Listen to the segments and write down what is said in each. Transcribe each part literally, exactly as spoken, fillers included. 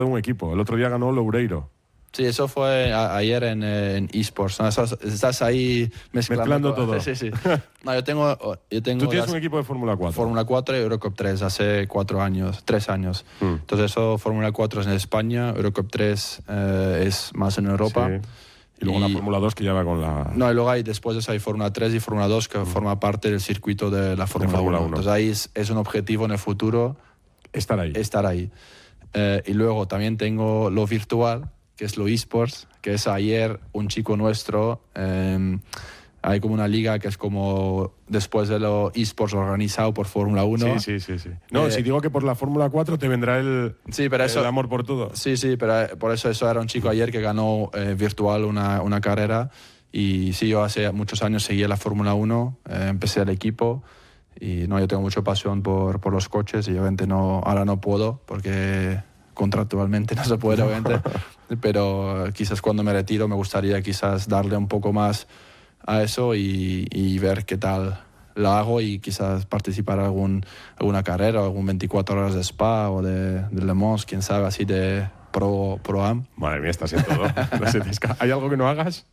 un equipo. El otro día ganó Loureiro. Sí, eso fue a, ayer en, en eSports, ¿no? Estás, estás ahí mezclando, mezclando todo. Sí, sí. No, yo tengo, yo tengo Tú tienes un equipo de Fórmula cuatro. Fórmula cuatro y Eurocup tres hace cuatro años, tres años. Mm. Entonces eso, Fórmula cuatro es en España, Eurocup tres eh, es más en Europa. Sí. Y luego y, la Fórmula dos que ya va con la... No, y luego hay, después de eso hay Fórmula tres y Fórmula dos que mm. forma parte del circuito de la Fórmula uno. Entonces ahí es, es un objetivo en el futuro. Estar ahí. Estar ahí. Eh, y luego también tengo lo virtual, que es lo eSports, que es ayer un chico nuestro, eh, hay como una liga que es como después de lo eSports organizado por Fórmula uno. Sí, sí, sí. sí. No, eh, si digo que por la Fórmula cuatro te vendrá el, sí, pero eso, el amor por todo. Sí, sí, pero por eso eso era un chico ayer que ganó eh, virtual una, una carrera. Y sí, yo hace muchos años seguía la Fórmula uno, eh, empecé el equipo. Y no, yo tengo mucha pasión por, por los coches y obviamente no, ahora no puedo porque contractualmente no se puede, obviamente. Pero quizás cuando me retiro me gustaría quizás darle un poco más a eso y, y ver qué tal lo hago y quizás participar en algún, alguna carrera, algún veinticuatro horas de Spa o de, de Le Mans, quién sabe, así de Pro, Pro Am. Madre mía, estás en todo. No sé, ¿hay algo que no hagas?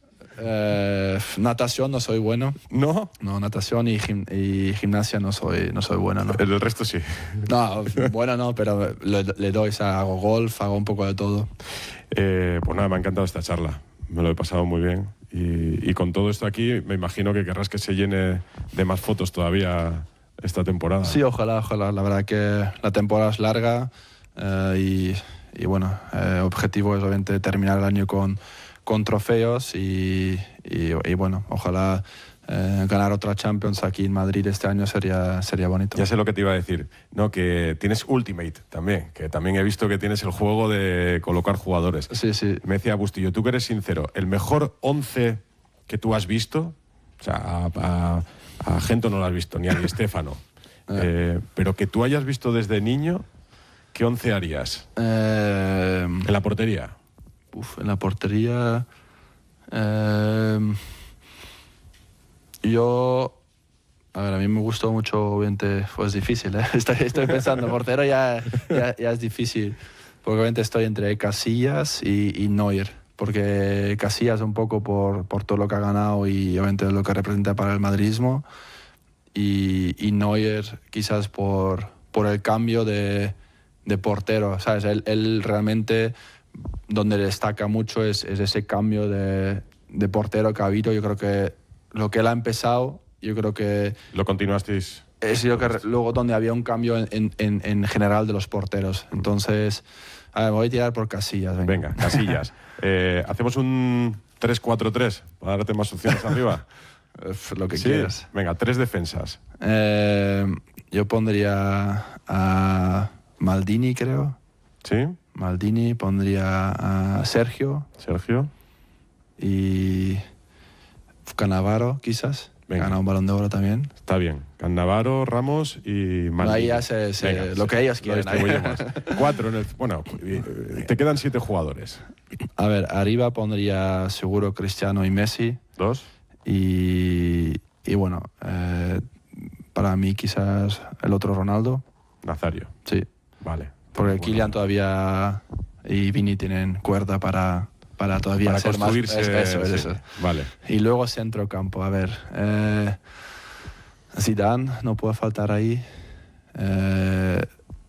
Eh, natación no soy bueno. ¿No? No, natación y, gim y gimnasia no soy, no soy bueno, ¿no? El resto sí. No, bueno no, pero le, le doy, o sea, hago golf, hago un poco de todo. Eh, pues nada, me ha encantado esta charla. Me lo he pasado muy bien. Y, y con todo esto aquí, me imagino que querrás que se llene de más fotos todavía esta temporada. Sí, ojalá, ojalá. La verdad que la temporada es larga eh, y, y bueno, el eh, objetivo es obviamente terminar el año con con trofeos y, y, y bueno, ojalá eh, ganar otra Champions aquí en Madrid este año sería, sería bonito. Ya sé lo que te iba a decir, no, que tienes Ultimate también, que también he visto que tienes el juego de colocar jugadores. Sí, sí. Me decía Bustillo, tú que eres sincero, ¿el mejor once que tú has visto? O sea, a, a, a Gento no lo has visto, ni a Di Stéfano, eh. Eh, pero que tú hayas visto desde niño, ¿qué once harías? Eh... En la portería. Uf, en la portería eh, yo a ver, a mí me gustó mucho, obviamente pues difícil, ¿eh? estoy, estoy pensando, portero ya, ya, ya es difícil porque obviamente estoy entre Casillas y, y Neuer, porque Casillas un poco por, por todo lo que ha ganado y obviamente lo que representa para el madridismo y, y Neuer quizás por, por el cambio de, de portero, ¿sabes? Él, él realmente donde destaca mucho es, es ese cambio de, de portero que ha habido. Yo creo que lo que él ha empezado, yo creo que... ¿Lo continuasteis? Es yo que luego donde había un cambio en, en, en general de los porteros. Entonces, a ver, me voy a tirar por Casillas. Venga, venga Casillas. eh, ¿Hacemos un tres cuatro tres para darte más opciones arriba? Lo que sí, quieras. Venga, tres defensas. Eh, yo pondría a Maldini, creo. ¿Sí? Maldini, pondría a Sergio. Sergio. Y Cannavaro, quizás. Venga. Gana un Balón de Oro también. Está bien. Cannavaro, Ramos y Maldini. Ahí ya se, se, Venga, lo que ellos quieren. Más. Cuatro en el... Bueno, te quedan siete jugadores. A ver, arriba pondría seguro Cristiano y Messi. Dos. Y, y bueno, eh, para mí quizás el otro Ronaldo. Nazario. Sí. Vale. Porque bueno. Kylian todavía y Vini tienen cuerda para, para todavía para ser más... Eso, es, eso, sí. eso. Vale. Y luego centrocampo, a ver. Eh, Zidane no puede faltar ahí. Eh,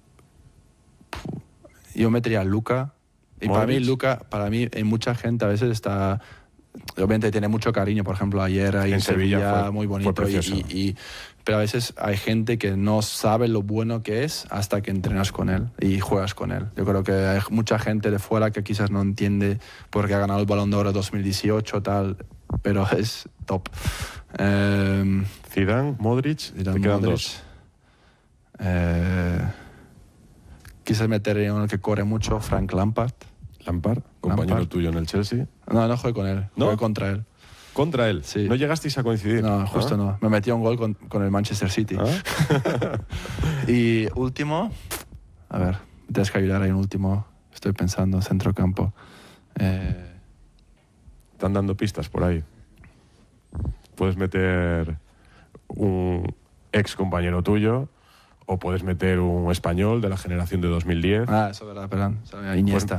yo metería a Luka. Y Modric. Para mí, Luka, para mí, hay mucha gente a veces está... Obviamente tiene mucho cariño, por ejemplo, ayer ahí en, en Sevilla, Sevilla fue, muy bonito. Y, y, y, pero a veces hay gente que no sabe lo bueno que es hasta que entrenas con él y juegas con él. Yo creo que hay mucha gente de fuera que quizás no entiende por qué ha ganado el Balón de Oro dos mil dieciocho, tal, pero es top. Eh, Zidane, Modric, Zidane, te quedan Modric. dos. Eh, quizás metería uno que corre mucho, Frank Lampard. Lampard, compañero Lampard. tuyo en el Chelsea. No, no jugué con él, ¿No? jugué contra él. ¿Contra él? Sí. ¿No llegasteis a coincidir? No, justo ¿Ah? no. Me metí un gol con, con el Manchester City. ¿Ah? Y último, a ver, me tienes que ayudar ahí en último. Estoy pensando, centrocampo. Eh... Están dando pistas por ahí. Puedes meter un ex compañero tuyo o puedes meter un español de la generación de dos mil diez. Ah, eso es verdad, perdón. Iniesta.